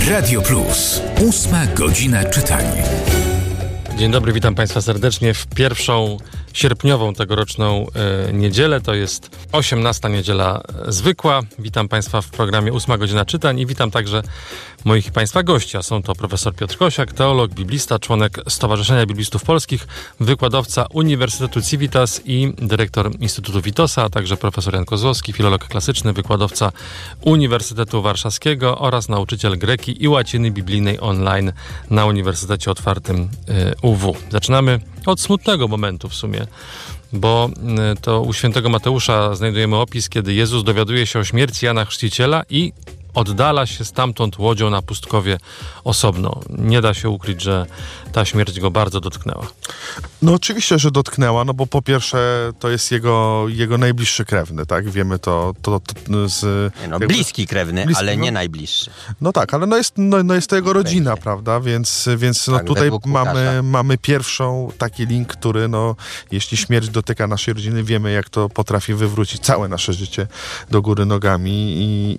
Radio Plus. 8 godzina czytania. Dzień dobry, witam Państwa serdecznie w pierwszą sierpniową tegoroczną niedzielę. To jest 18. niedziela zwykła. Witam Państwa w programie 8 godzina czytań i witam także moich Państwa gości. Są to profesor Piotr Kosiak, teolog, biblista, członek Stowarzyszenia Biblistów Polskich, wykładowca Uniwersytetu Civitas i dyrektor Instytutu Witosa, a także profesor Jan Kozłowski, filolog klasyczny, wykładowca Uniwersytetu Warszawskiego oraz nauczyciel greki i łaciny biblijnej online na Uniwersytecie Otwartym UW. Zaczynamy od smutnego momentu w sumie, bo to u świętego Mateusza znajdujemy opis, kiedy Jezus dowiaduje się o śmierci Jana Chrzciciela i oddala się stamtąd łodzią na pustkowie osobno. Nie da się ukryć, że ta śmierć go bardzo dotknęła. No oczywiście, że dotknęła, no bo po pierwsze to jest jego najbliższy krewny, tak? Wiemy to z... bliski krewny, ale nie najbliższy. No tak, ale jest to jego rodzina, prawda? Więc tak, tutaj mamy pierwszą taki link, który jeśli śmierć dotyka naszej rodziny, wiemy, jak to potrafi wywrócić całe nasze życie do góry nogami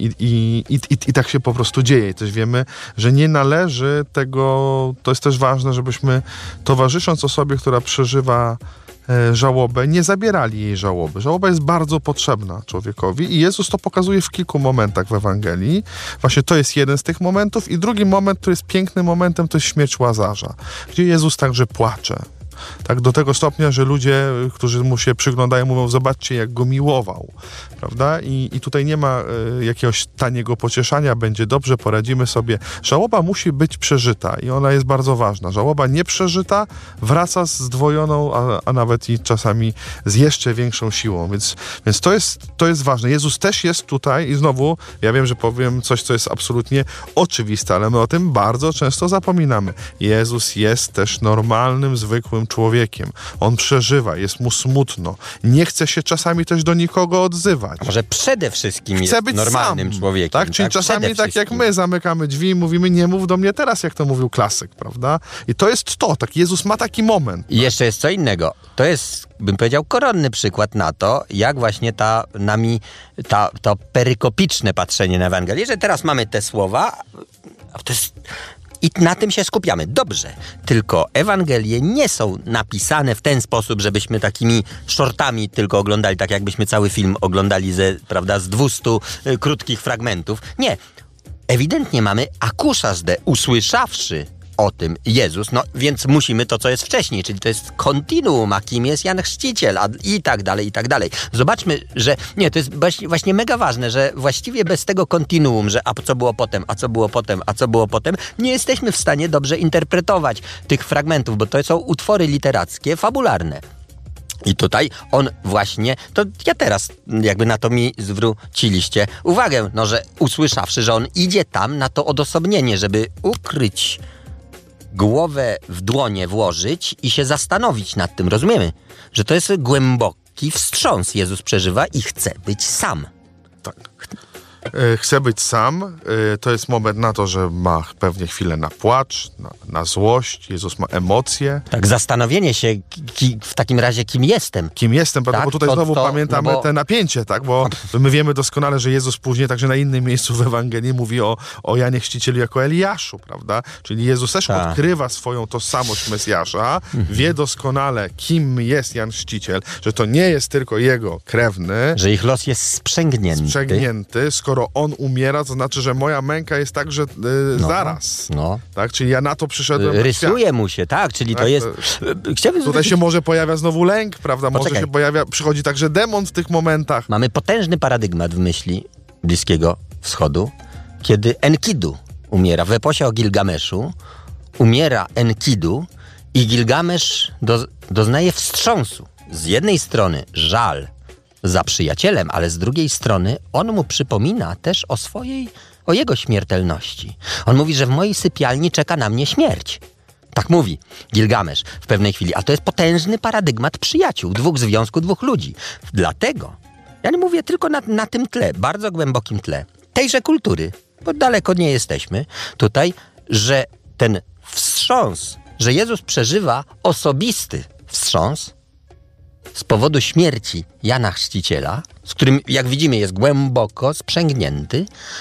i tak się po prostu dzieje. I też wiemy, że nie należy tego, to jest też ważne, żebyśmy towarzysząc osobie, która przeżywa żałobę, nie zabierali jej żałoby. Żałoba jest bardzo potrzebna człowiekowi i Jezus to pokazuje w kilku momentach w Ewangelii. Właśnie to jest jeden z tych momentów i drugi moment, który jest pięknym momentem, to jest śmierć Łazarza, gdzie Jezus także płacze. Tak, do tego stopnia, że ludzie, którzy mu się przyglądają, mówią, zobaczcie, jak go miłował, prawda? I tutaj nie ma jakiegoś taniego pocieszania, będzie dobrze, poradzimy sobie. Żałoba musi być przeżyta i ona jest bardzo ważna. Żałoba nieprzeżyta wraca z zdwojoną, a nawet i czasami z jeszcze większą siłą, więc to jest ważne. Jezus też jest tutaj i znowu, ja wiem, że powiem coś, co jest absolutnie oczywiste, ale my o tym bardzo często zapominamy. Jezus jest też normalnym, zwykłym człowiekiem. On przeżywa, jest mu smutno. Nie chce się czasami też do nikogo odzywać. Może przede wszystkim jest normalnym człowiekiem. Tak? Czyli czasami tak jak my zamykamy drzwi i mówimy, nie mów do mnie teraz, jak to mówił klasyk, prawda? I to jest to. Tak, Jezus ma taki moment. I jeszcze jest co innego. To jest, bym powiedział, koronny przykład na to, jak właśnie to perykopiczne patrzenie na Ewangelię, że teraz mamy te słowa, to jest... I na tym się skupiamy. Dobrze. Tylko Ewangelie nie są napisane w ten sposób, żebyśmy takimi shortami tylko oglądali, tak jakbyśmy cały film oglądali z 200 krótkich fragmentów. Nie. Ewidentnie mamy akuszas de, usłyszawszy o tym Jezus, więc musimy to, co jest wcześniej, czyli to jest kontinuum, a kim jest Jan Chrzciciel, i tak dalej, i tak dalej. Zobaczmy, że to jest właśnie mega ważne, że właściwie bez tego kontinuum, że a co było potem, a co było potem, a co było potem, nie jesteśmy w stanie dobrze interpretować tych fragmentów, bo to są utwory literackie, fabularne. I tutaj on właśnie, to ja teraz jakby na to mi zwróciliście uwagę, że usłyszawszy, że on idzie tam na to odosobnienie, żeby ukryć głowę w dłonie włożyć i się zastanowić nad tym. Rozumiemy, że to jest głęboki wstrząs. Jezus przeżywa i chce być sam. Tak. Chce być sam. To jest moment na to, że ma pewnie chwilę na płacz, na złość. Jezus ma emocje. Tak, zastanowienie się w takim razie, kim jestem. Kim jestem, prawda? Bo tutaj znowu pamiętamy te napięcie, tak? Bo my wiemy doskonale, że Jezus później także na innym miejscu w Ewangelii mówi o Janie Chrzcicielu jako Eliaszu, prawda? Czyli Jezus też odkrywa swoją tożsamość Mesjasza, wie doskonale, kim jest Jan Chrzciciel, że to nie jest tylko jego krewny. Że ich los jest sprzęgnięty. Skoro on umiera, to znaczy, że moja męka jest także zaraz. Tak? Czyli ja na to przyszedłem. Rysuje mu się, tak? Czyli tak, to jest... Tutaj się może pojawia znowu lęk, prawda? Może się przychodzi także demon w tych momentach. Mamy potężny paradygmat w myśli Bliskiego Wschodu, kiedy Enkidu umiera. W eposie o Gilgameszu umiera Enkidu i Gilgamesz doznaje wstrząsu. Z jednej strony żal za przyjacielem, ale z drugiej strony on mu przypomina też o jego śmiertelności. On mówi, że w mojej sypialni czeka na mnie śmierć. Tak mówi Gilgamesz w pewnej chwili. A to jest potężny paradygmat przyjaciół, związku dwóch ludzi. Dlatego, ja nie mówię tylko na tym tle, bardzo głębokim tle tejże kultury, bo daleko nie jesteśmy tutaj, że ten wstrząs, że Jezus przeżywa osobisty wstrząs z powodu śmierci Jana Chrzciciela, z którym, jak widzimy, jest głęboko sprzęgnięty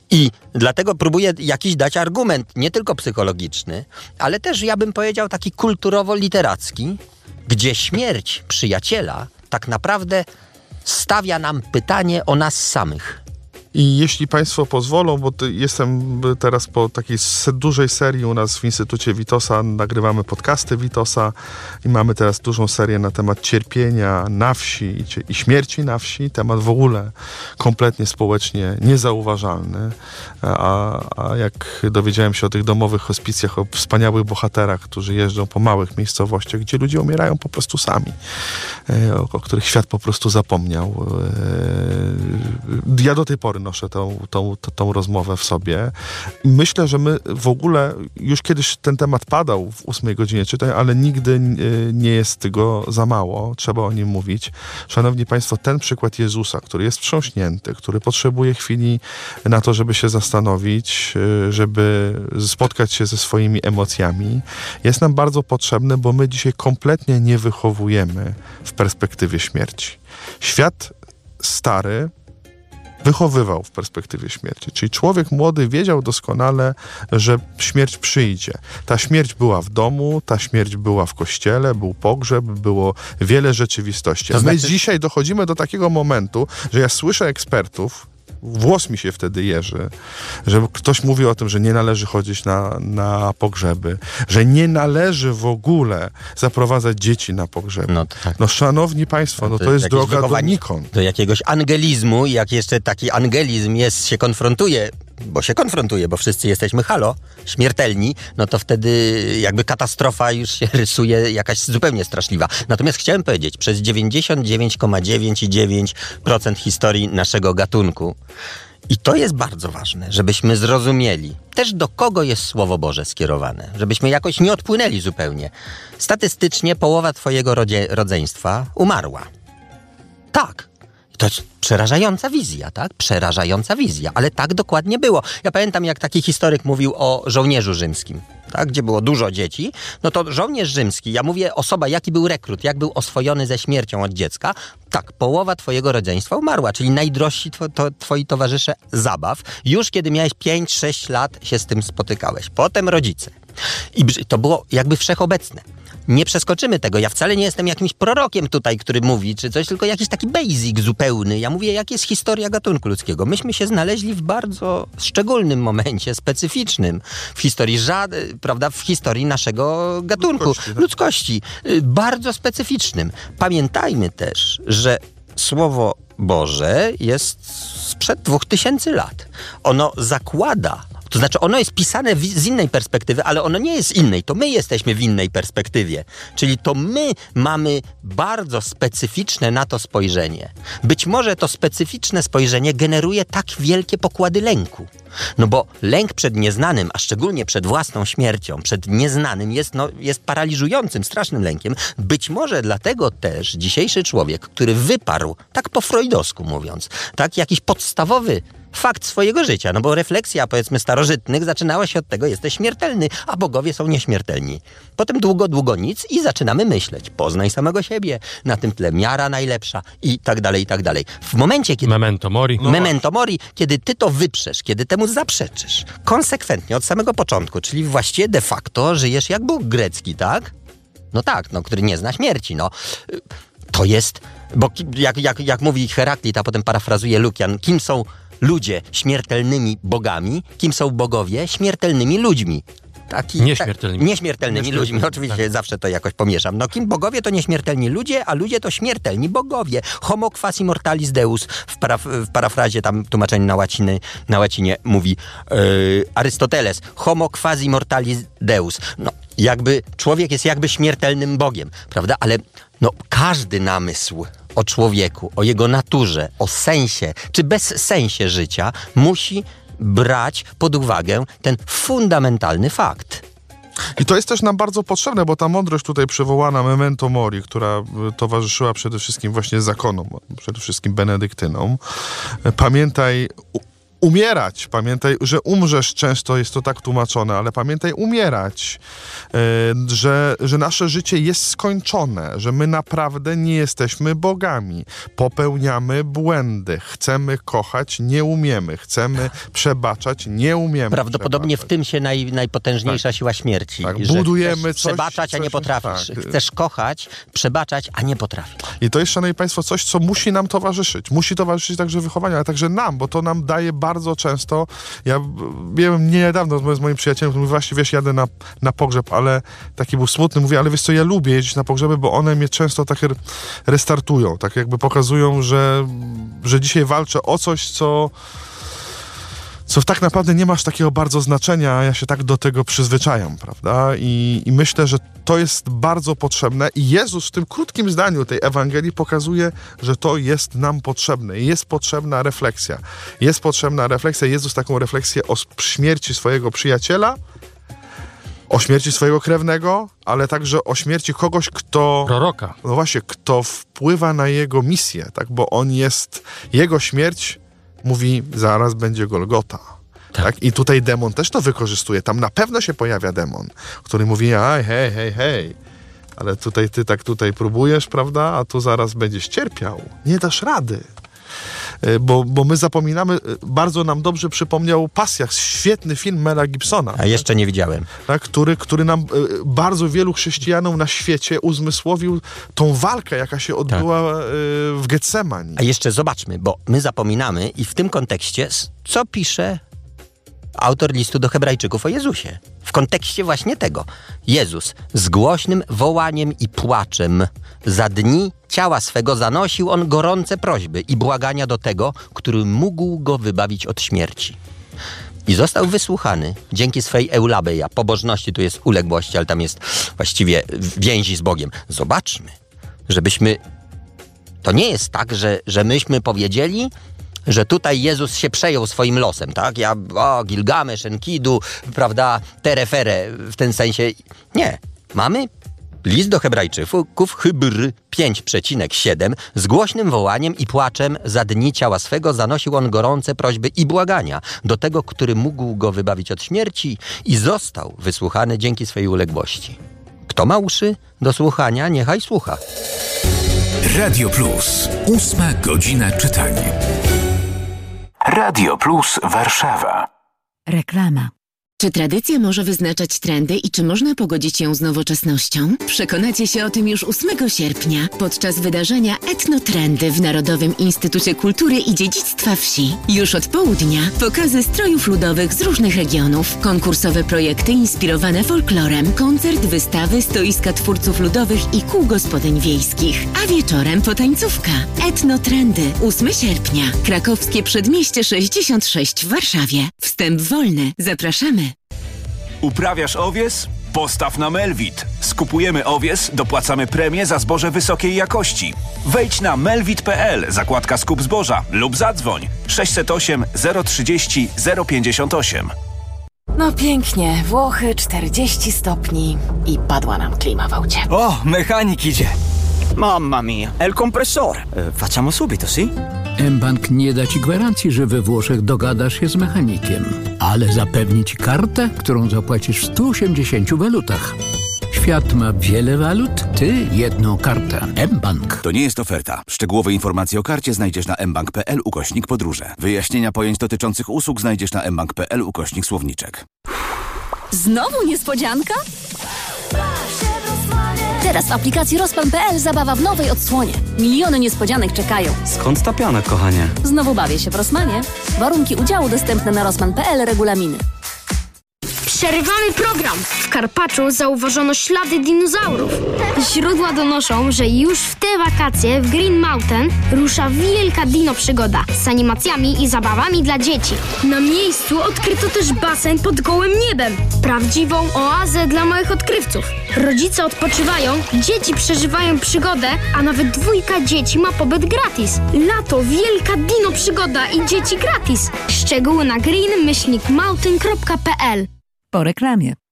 I dlatego próbuję jakiś dać argument, nie tylko psychologiczny, ale też, ja bym powiedział, taki kulturowo-literacki, gdzie śmierć przyjaciela tak naprawdę stawia nam pytanie o nas samych. I jeśli Państwo pozwolą, bo jestem teraz po takiej dużej serii u nas w Instytucie Witosa, nagrywamy podcasty Witosa i mamy teraz dużą serię na temat cierpienia na wsi i śmierci na wsi. Temat w ogóle kompletnie społecznie niezauważalny. A jak dowiedziałem się o tych domowych hospicjach, o wspaniałych bohaterach, którzy jeżdżą po małych miejscowościach, gdzie ludzie umierają po prostu sami, o których świat po prostu zapomniał. Ja do tej pory noszę tą rozmowę w sobie. Myślę, że my w ogóle, już kiedyś ten temat padał w 8 godzinie czytań, ale nigdy nie jest tego za mało. Trzeba o nim mówić. Szanowni Państwo, ten przykład Jezusa, który jest wstrząśnięty, który potrzebuje chwili na to, żeby się zastanowić, żeby spotkać się ze swoimi emocjami, jest nam bardzo potrzebny, bo my dzisiaj kompletnie nie wychowujemy w perspektywie śmierci. Świat stary wychowywał w perspektywie śmierci. Czyli człowiek młody wiedział doskonale, że śmierć przyjdzie. Ta śmierć była w domu, ta śmierć była w kościele, był pogrzeb, było wiele rzeczywistości. A my dzisiaj dochodzimy do takiego momentu, że ja słyszę ekspertów, włos mi się wtedy jeży, że ktoś mówi o tym, że nie należy chodzić na pogrzeby, że nie należy w ogóle zaprowadzać dzieci na pogrzeby. No, tak. No szanowni Państwo, no to jest droga donikąd. Do jakiegoś angelizmu, i jak jeszcze taki angelizm się konfrontuje, bo wszyscy jesteśmy śmiertelni, no to wtedy jakby katastrofa już się rysuje jakaś zupełnie straszliwa. Natomiast chciałem powiedzieć, przez 99,9% historii naszego gatunku, i to jest bardzo ważne, żebyśmy zrozumieli też, do kogo jest Słowo Boże skierowane, żebyśmy jakoś nie odpłynęli zupełnie. Statystycznie połowa twojego rodzeństwa umarła. Tak. To jest przerażająca wizja, tak? Przerażająca wizja, ale tak dokładnie było. Ja pamiętam, jak taki historyk mówił o żołnierzu rzymskim, tak? Gdzie było dużo dzieci. No to żołnierz rzymski, ja mówię osoba, jaki był rekrut, jak był oswojony ze śmiercią od dziecka, tak, połowa twojego rodzeństwa umarła, czyli najdrożsi twoi towarzysze zabaw. Już kiedy miałeś 5-6 lat się z tym spotykałeś. Potem rodzice. I to było jakby wszechobecne. Nie przeskoczymy tego. Ja wcale nie jestem jakimś prorokiem tutaj, który mówi, czy coś, tylko jakiś taki basic zupełny. Ja mówię, jak jest historia gatunku ludzkiego. Myśmy się znaleźli w bardzo szczególnym momencie, specyficznym w historii, prawda, w historii naszego gatunku, ludzkości. Bardzo specyficznym. Pamiętajmy też, że Słowo Boże jest sprzed 2000 lat. Ono zakłada, to znaczy ono jest pisane z innej perspektywy, ale ono nie jest z innej. To my jesteśmy w innej perspektywie. Czyli to my mamy bardzo specyficzne na to spojrzenie. Być może to specyficzne spojrzenie generuje tak wielkie pokłady lęku. No bo lęk przed nieznanym, a szczególnie przed własną śmiercią, przed nieznanym jest paraliżującym, strasznym lękiem. Być może dlatego też dzisiejszy człowiek, który wyparł, tak po freudowsku mówiąc, tak jakiś podstawowy fakt swojego życia, no bo refleksja, powiedzmy, starożytnych zaczynała się od tego, jesteś śmiertelny, a bogowie są nieśmiertelni. Potem długo nic i zaczynamy myśleć. Poznaj samego siebie, na tym tle miara najlepsza i tak dalej, i tak dalej. W momencie, kiedy... Memento mori. Memento mori, kiedy ty to wyprzesz, kiedy temu zaprzeczysz, konsekwentnie, od samego początku, czyli właściwie de facto żyjesz jak Bóg grecki, tak? No tak, no, który nie zna śmierci, no. To jest... Bo jak mówi Heraklit, a potem parafrazuje Lukian, kim są ludzie śmiertelnymi bogami, kim są bogowie śmiertelnymi ludźmi. Nieśmiertelnymi ludźmi. Oczywiście zawsze to jakoś pomieszam. No kim bogowie to nieśmiertelni ludzie, a ludzie to śmiertelni bogowie. Homo quasi mortalis deus w parafrazie tam tłumaczeniu na łacinie mówi Arystoteles. Homo quasi mortalis deus. No jakby człowiek jest jakby śmiertelnym Bogiem, prawda? Ale no każdy namysł o człowieku, o jego naturze, o sensie czy bezsensie życia musi brać pod uwagę ten fundamentalny fakt. I to jest też nam bardzo potrzebne, bo ta mądrość tutaj przywołana memento mori, która towarzyszyła przede wszystkim właśnie zakonom, przede wszystkim benedyktynom. Pamiętaj, umierać. Pamiętaj, że umrzesz, często jest to tak tłumaczone, ale pamiętaj umierać. Że nasze życie jest skończone, że my naprawdę nie jesteśmy bogami. Popełniamy błędy. Chcemy kochać, nie umiemy. Chcemy przebaczać, nie umiemy. Prawdopodobnie przebaczać. w tym się najpotężniejsza siła śmierci. Tak, że budujemy chcesz przebaczać, a nie potrafisz. Tak. Chcesz kochać, przebaczać, a nie potrafisz. I to jest, szanowni państwo, coś, co musi nam towarzyszyć. Musi towarzyszyć także wychowaniu, ale także nam, bo to nam daje bardzo często... Ja byłem niedawno z moim przyjacielem, który mówi, właśnie, wiesz, jadę na pogrzeb, ale taki był smutny, mówi, ale wiesz co, ja lubię jeździć na pogrzeby, bo one mnie często tak restartują, tak jakby pokazują, że dzisiaj walczę o coś, co tak naprawdę nie masz takiego bardzo znaczenia, a ja się tak do tego przyzwyczajam, prawda? I myślę, że to jest bardzo potrzebne i Jezus w tym krótkim zdaniu tej Ewangelii pokazuje, że to jest nam potrzebne. Jest potrzebna refleksja. Jest potrzebna refleksja. Jezus taką refleksję o śmierci swojego przyjaciela, o śmierci swojego krewnego, ale także o śmierci kogoś, kto... Proroka. No właśnie, kto wpływa na jego misję, tak? Bo on jest... Jego śmierć mówi, zaraz będzie Golgota. Tak? I tutaj demon też to wykorzystuje. Tam na pewno się pojawia demon, który mówi, hej, ale tutaj ty tak próbujesz, prawda? A tu zaraz będziesz cierpiał. Nie dasz rady. Bo my zapominamy, bardzo nam dobrze przypomniał Pasjach, świetny film Mela Gibsona. A jeszcze nie widziałem. Tak, który nam, bardzo wielu chrześcijanom na świecie uzmysłowił tą walkę, jaka się odbyła w Getsemani. A jeszcze zobaczmy, bo my zapominamy i w tym kontekście, co pisze autor listu do Hebrajczyków o Jezusie. W kontekście właśnie tego. Jezus z głośnym wołaniem i płaczem za dni ciała swego zanosił on gorące prośby i błagania do tego, który mógł go wybawić od śmierci. I został wysłuchany dzięki swej eulabeia. Pobożności tu jest uległości, ale tam jest właściwie więzi z Bogiem. Zobaczmy, żebyśmy... To nie jest tak, że myśmy powiedzieli, że tutaj Jezus się przejął swoim losem, tak? Gilgamesz, Enkidu, prawda, Terefere, w ten sensie. Nie. Mamy list do Hebrajczyków, Hybr 5,7, z głośnym wołaniem i płaczem za dni ciała swego zanosił on gorące prośby i błagania do tego, który mógł go wybawić od śmierci i został wysłuchany dzięki swej uległości. Kto ma uszy do słuchania, niechaj słucha. Radio Plus. 8 godzina czytania. Radio Plus Warszawa. Reklama. Czy tradycja może wyznaczać trendy i czy można pogodzić ją z nowoczesnością? Przekonacie się o tym już 8 sierpnia podczas wydarzenia Etnotrendy w Narodowym Instytucie Kultury i Dziedzictwa Wsi. Już od południa pokazy strojów ludowych z różnych regionów, konkursowe projekty inspirowane folklorem, koncert, wystawy, stoiska twórców ludowych i kół gospodyń wiejskich. A wieczorem potańcówka. Etnotrendy 8 sierpnia. Krakowskie Przedmieście 66 w Warszawie. Wstęp wolny. Zapraszamy. Uprawiasz owies? Postaw na Melvit. Skupujemy owies, dopłacamy premię za zboże wysokiej jakości. Wejdź na melvit.pl, zakładka skup zboża lub zadzwoń 608 030 058. No pięknie, Włochy 40 stopni i padła nam klima w aucie. Oh, mechanik idzie. Mamma mia, è il compressore. Facciamo subito, sì? mBank nie da ci gwarancji, że we Włoszech dogadasz się z mechanikiem, ale zapewni ci kartę, którą zapłacisz w 180 walutach. Świat ma wiele walut, ty jedną kartę. mBank. To nie jest oferta. Szczegółowe informacje o karcie znajdziesz na mbank.pl/podróże. Wyjaśnienia pojęć dotyczących usług znajdziesz na mbank.pl/słowniczek. Znowu niespodzianka? Teraz w aplikacji Rospan.pl zabawa w nowej odsłonie. Miliony niespodzianek czekają. Skąd ta piana, kochanie? Znowu bawię się w Rosmanie. Warunki udziału dostępne na Rosman.pl, regulaminy. Przerywamy program. W Karpaczu zauważono ślady dinozaurów. Źródła donoszą, że już w te wakacje w Green Mountain rusza wielka dino przygoda z animacjami i zabawami dla dzieci. Na miejscu odkryto też basen pod gołym niebem. Prawdziwą oazę dla małych odkrywców. Rodzice odpoczywają, dzieci przeżywają przygodę, a nawet 2 dzieci ma pobyt gratis. Lato, wielka dino przygoda i dzieci gratis. Szczegóły na green-mountain.pl. Po reklamie.